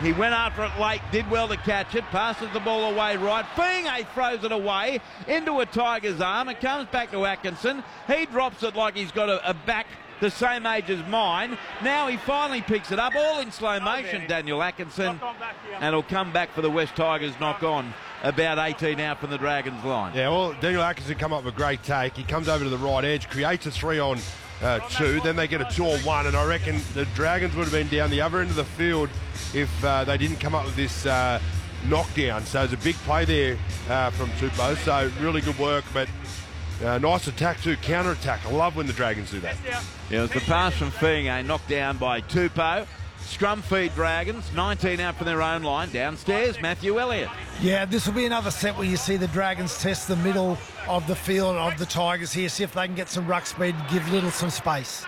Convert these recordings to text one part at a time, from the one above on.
He went after it late, did well to catch it, passes the ball away right. Fiinge throws it away into a Tiger's arm. It comes back to Atkinson. He drops it like he's got a back the same age as mine. Now he finally picks it up, all in slow motion, Daniel Atkinson. And it'll come back for the West Tigers knock on, about 18 out from the Dragons line. Yeah, well, Daniel Atkinson come up with a great take. He comes over to the right edge, creates a 3-on-2, then they get a 2-on-1, and I reckon the Dragons would have been down the other end of the field if they didn't come up with this knockdown. So it's a big play there from Tupou, so really good work, but nice attack too, counter-attack. I love when the Dragons do that. Yeah, it was the pass from Fiinge, knocked down by Tupou. Scrum feed Dragons, 19 out from their own line. Downstairs, Matthew Elliott. Yeah, this will be another set where you see the Dragons test the middle of the field of the Tigers here, see if they can get some ruck speed and give Little some space.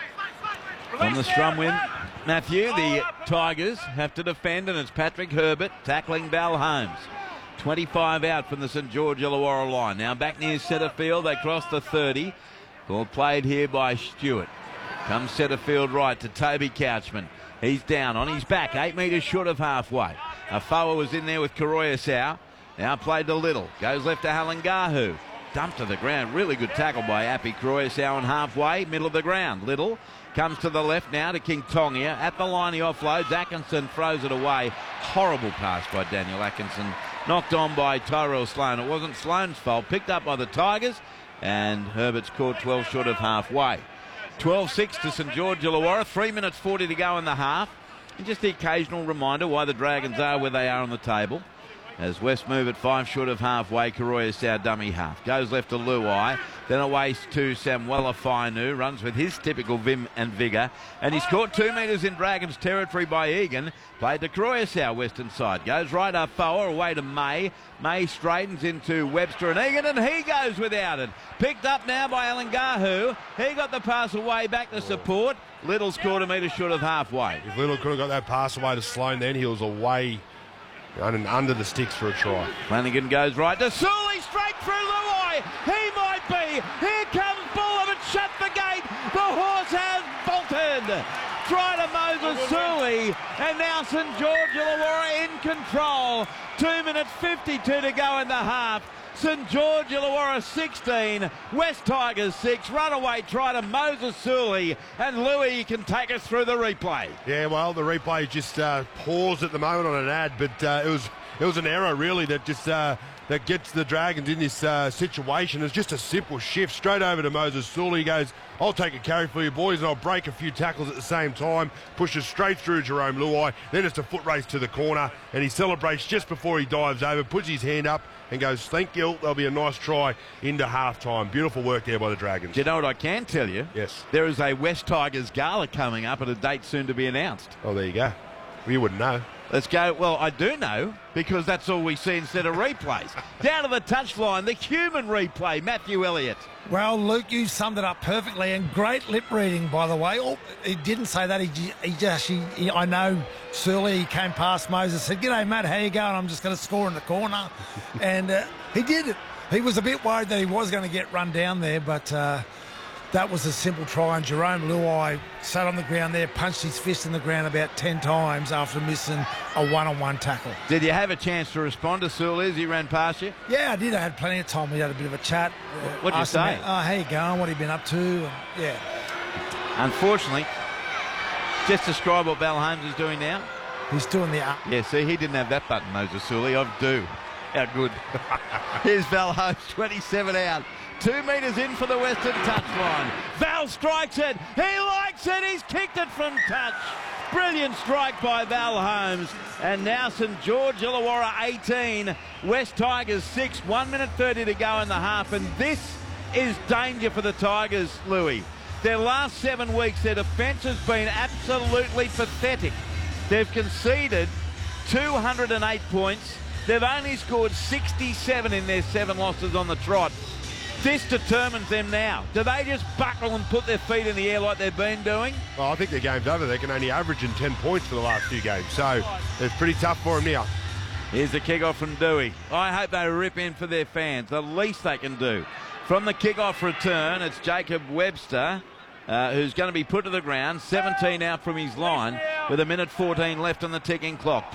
On the scrum win, Matthew, the Tigers have to defend, and it's Patrick Herbert tackling Val Holmes. 25 out from the St George Illawarra line. Now back near centre field, they cross the 30. Ball played here by Stewart. Comes centre field right to Toby Couchman. He's down on his back, 8 metres short of halfway. Afoa was in there with Karoyasau. Now played to Little. Goes left to Halangahu. Dumped to the ground. Really good tackle by Appy Karoyasau on halfway, middle of the ground. Little comes to the left now to King Tongia. At the line he offloads. Atkinson throws it away. Horrible pass by Daniel Atkinson. Knocked on by Tyrell Sloan. It wasn't Sloan's fault. Picked up by the Tigers. And Herbert's caught 12 short of halfway. 12-6 to St George Illawarra. 3 minutes 40 to go in the half. And just the occasional reminder why the Dragons are where they are on the table. As West move at 5 short of halfway, Karoyasau dummy half. Goes left to Luai, then away to Samuela Fainu. Runs with his typical vim and vigour. And he's caught 2 metres in Dragons territory by Egan. Played to Karoyasau, western side. Goes right up Foa, away to May. May straightens into Webster and Egan, and he goes without it. Picked up now by Halangahu. He got the pass away back to support. Little scored a metre short of halfway. If Little could have got that pass away to Sloan, then he was away and under the sticks for a try. Flanagan goes right to Sully, straight through Luai. He might be. Here comes Bullivan, shut the gate. The horse has bolted. Try to Moses Sully, and now St George Illawarra in control. 2 minutes 52 to go in the half. St George Illawarra 16, West Tigers 6. Runaway try to Moses Sully, and Louis can take us through the replay. Yeah, well, the replay just paused at the moment on an ad, but it was an error really that just that gets the Dragons in this situation. It's just a simple shift straight over to Moses Sully. He goes, I'll take a carry for you boys, and I'll break a few tackles at the same time. Pushes straight through Jerome Luai. Then it's a foot race to the corner, and he celebrates just before he dives over, puts his hand up and goes, thank you, there'll be a nice try into half-time. Beautiful work there by the Dragons. Do you know what I can tell you? Yes. There is a West Tigers gala coming up at a date soon to be announced. Oh, there you go. Well, you wouldn't know. Let's go. Well, I do know, because that's all we see instead of replays. Down to the touchline, the human replay, Matthew Elliott. Well, Luke, you summed it up perfectly, and great lip reading, by the way. Oh, he didn't say that. I know Surly, he came past Moses, said, "G'day, Matt, how you going? I'm just going to score in the corner." And he did it. He was a bit worried that he was going to get run down there, but that was a simple try, and Jerome Luai sat on the ground there, punched his fist in the ground about 10 times after missing a one-on-one tackle. Did you have a chance to respond to Sewell as he ran past you? Yeah, I did. I had plenty of time. We had a bit of a chat. What'd you say? How you going? What have you been up to? And, yeah. Unfortunately, just describe what Val Holmes is doing now. He's doing the up. Yeah, see, he didn't have that button, Moses Sully. I do. How good. Here's Val Holmes, 27 out. 2 metres in for the western touchline. Val strikes it. He likes it. He's kicked it from touch. Brilliant strike by Val Holmes. And now St George Illawarra 18, West Tigers 6. 1 minute 30 to go in the half. And this is danger for the Tigers, Louis. Their last 7 weeks, their defence has been absolutely pathetic. They've conceded 208 points. They've only scored 67 in their 7 losses on the trot. This determines them now. Do they just buckle and put their feet in the air like they've been doing? Well, I think their game's over. They can only average in 10 points for the last few games. So it's pretty tough for them now. Here's the kick-off from Dewey. I hope they rip in for their fans. The least they can do. From the kick-off return, it's Jacob Webster, who's going to be put to the ground. 17 out from his line with 1 minute 14 left on the ticking clock.